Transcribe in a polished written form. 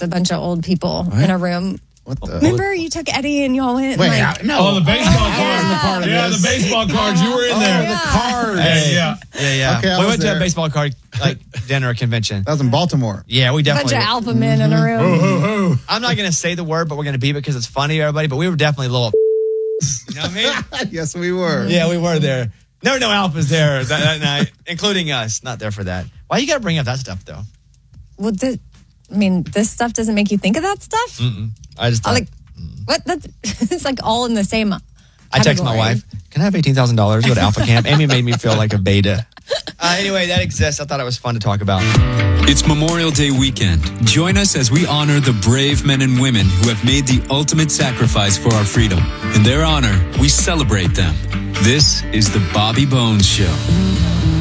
a bunch of old people in a room. What the? Remember you took Eddie and y'all went? Wait, no. Oh, the baseball cards. Yeah, the baseball cards. You were in there. The cards. Hey, yeah. Okay, we went to a baseball card dinner convention. That was in Baltimore. Yeah, we a definitely. bunch of alpha men in a room. I'm not going to say the word, but we're going to beep it because it's funny, everybody. But we were definitely a little. You know what I mean? Yes, we were. Yeah, we were there. No alphas there that night, including us. Not there for that. Why you got to bring up that stuff though? Well, this stuff doesn't make you think of that stuff. I just thought, what? It's like all in the same. I text my wife, "Can I have $18,000 to go to Alpha Camp?" Amy made me feel like a beta. Anyway, that exists. I thought it was fun to talk about. It's Memorial Day weekend. Join us as we honor the brave men and women who have made the ultimate sacrifice for our freedom. In their honor, we celebrate them. This is the Bobby Bones Show.